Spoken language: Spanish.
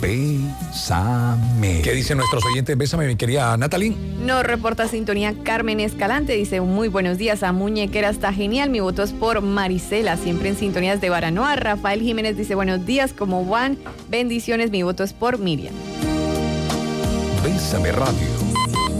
Bésame. ¿Qué dicen nuestros oyentes? Bésame, mi querida Natalie. Nos reporta sintonía Carmen Escalante. Dice, muy buenos días a Muñequera, está genial. Mi voto es por Marisela, siempre en sintonías de Baranoa. Rafael Jiménez dice, buenos días, ¿cómo van? Bendiciones, mi voto es por Miriam. Bésame Radio.